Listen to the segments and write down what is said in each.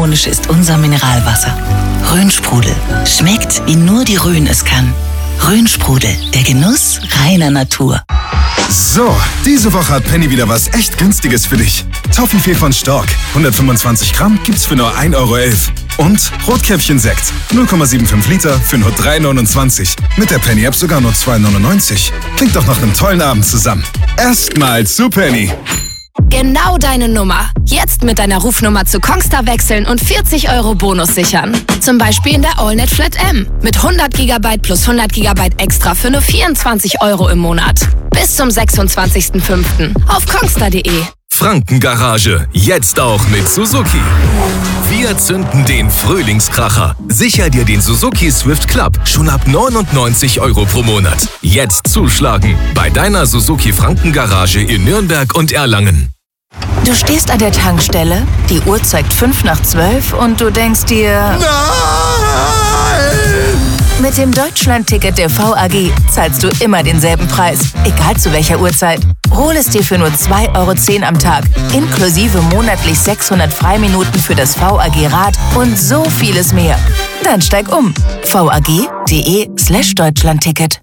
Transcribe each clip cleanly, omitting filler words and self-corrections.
harmonisch ist unser Mineralwasser. Rhön-Sprudel. Schmeckt, wie nur die Rhön es kann. Rhön-Sprudel. Der Genuss reiner Natur. So, diese Woche hat Penny wieder was echt Günstiges für dich. Toffifee von Stork. 125 Gramm gibt's für nur 1,11 € Und Rotkäppchen-Sekt. 0,75 Liter für nur 3,29 €. Mit der Penny-App sogar nur 2,99 €. Klingt doch nach einem tollen Abend zusammen. Erstmal zu Penny. Genau deine Nummer. Jetzt mit deiner Rufnummer zu Kongstar wechseln und 40 € Bonus sichern. Zum Beispiel in der AllNet Flat M. Mit 100 GB plus 100 GB extra für nur 24 € im Monat. Bis zum 26.05. auf kongstar.de. Franken-Garage, jetzt auch mit Suzuki. Wir zünden den Frühlingskracher. Sicher dir den Suzuki Swift Club schon ab 99 € pro Monat. Jetzt zuschlagen bei deiner Suzuki Franken-Garage in Nürnberg und Erlangen. Du stehst an der Tankstelle, die Uhr zeigt 11:55 und du denkst dir... Nein! Mit dem Deutschland-Ticket der VAG zahlst du immer denselben Preis, egal zu welcher Uhrzeit. Hol es dir für nur 2,10 € am Tag, inklusive monatlich 600 Freiminuten für das VAG-Rad und so vieles mehr. Dann steig um. vag.de/Deutschlandticket.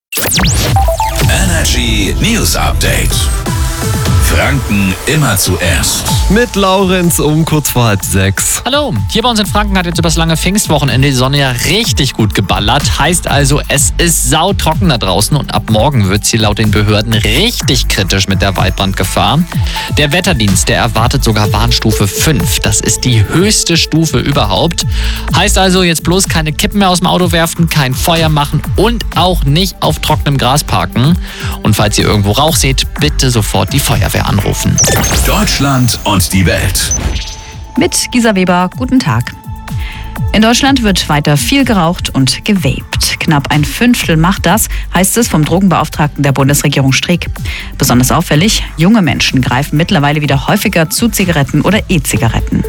Energy News Update. Franken immer zuerst. Mit Laurenz um kurz vor 5:30. Hallo, hier bei uns in Franken hat jetzt über das lange Pfingstwochenende die Sonne ja richtig gut geballert. Heißt also, es ist sautrocken da draußen und ab morgen wird es hier laut den Behörden richtig kritisch mit der Waldbrandgefahr. Der Wetterdienst, der erwartet sogar Warnstufe 5. Das ist die höchste Stufe überhaupt. Heißt also, jetzt bloß keine Kippen mehr aus dem Auto werfen, kein Feuer machen und auch nicht auf trockenem Gras parken. Und falls ihr irgendwo Rauch seht, bitte sofort die Feuerwehr anrufen. Deutschland und die Welt. Mit Gisa Weber, guten Tag. In Deutschland wird weiter viel geraucht und gewaped. Knapp 1/5 macht das, heißt es vom Drogenbeauftragten der Bundesregierung Streeck. Besonders auffällig, junge Menschen greifen mittlerweile wieder häufiger zu Zigaretten oder E-Zigaretten.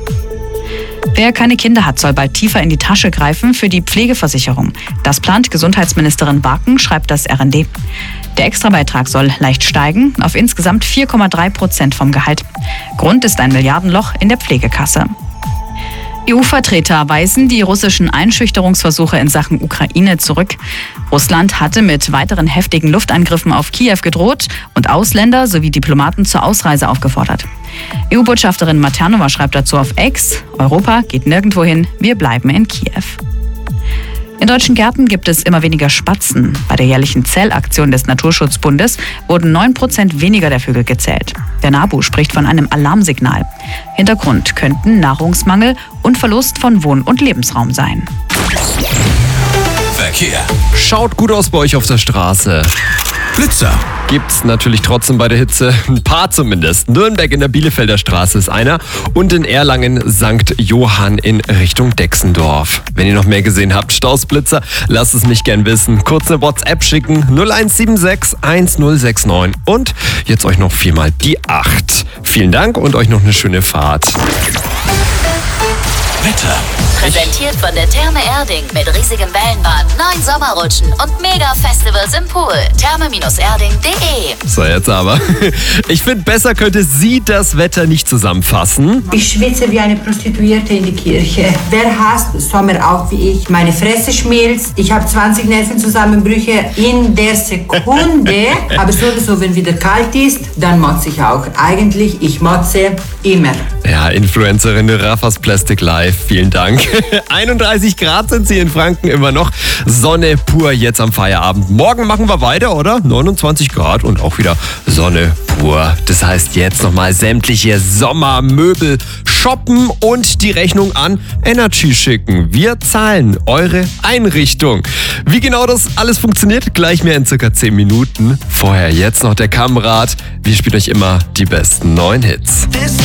Wer keine Kinder hat, soll bald tiefer in die Tasche greifen für die Pflegeversicherung. Das plant Gesundheitsministerin Barken, schreibt das RND. Der Extrabeitrag soll leicht steigen, auf insgesamt 4,3% vom Gehalt. Grund ist ein Milliardenloch in der Pflegekasse. EU-Vertreter weisen die russischen Einschüchterungsversuche in Sachen Ukraine zurück. Russland hatte mit weiteren heftigen Luftangriffen auf Kiew gedroht und Ausländer sowie Diplomaten zur Ausreise aufgefordert. EU-Botschafterin Maternova schreibt dazu auf X: Europa geht nirgendwo hin, wir bleiben in Kiew. In deutschen Gärten gibt es immer weniger Spatzen. Bei der jährlichen Zählaktion des Naturschutzbundes wurden 9% weniger der Vögel gezählt. Der NABU spricht von einem Alarmsignal. Hintergrund könnten Nahrungsmangel und Verlust von Wohn- und Lebensraum sein. Verkehr. Schaut gut aus bei euch auf der Straße. Blitzer. Gibt's natürlich trotzdem bei der Hitze. Ein paar zumindest. Nürnberg in der Bielefelder Straße ist einer und in Erlangen St. Johann in Richtung Dexendorf. Wenn ihr noch mehr gesehen habt, Stausblitzer, lasst es mich gern wissen. Kurz eine WhatsApp schicken, 0176 1069 und jetzt euch noch 4-mal die 8. Vielen Dank und euch noch eine schöne Fahrt. Wetter. Präsentiert von der Therme Erding mit riesigem Wellenbad, 9 Sommerrutschen und Mega-Festivals im Pool. Therme-erding.de. So, jetzt aber. Ich finde, besser könnte sie das Wetter nicht zusammenfassen. Ich schwitze wie eine Prostituierte in die Kirche. Wer hasst Sommer auch wie ich? Meine Fresse schmilzt. Ich habe 20 Nervenzusammenbrüche in der Sekunde. Aber sowieso, wenn wieder kalt ist, dann motze ich auch. Eigentlich, ich motze immer. Ja, Influencerin Raffas Plastic Life, vielen Dank. 31 Grad sind sie in Franken immer noch. Sonne pur jetzt am Feierabend. Morgen machen wir weiter, oder? 29 Grad und auch wieder Sonne pur. Das heißt jetzt nochmal sämtliche Sommermöbel shoppen und die Rechnung an Energy schicken. Wir zahlen eure Einrichtung. Wie genau das alles funktioniert, gleich mehr in circa 10 Minuten. Vorher jetzt noch der Kamerad. Wir spielen euch immer die besten neuen Hits.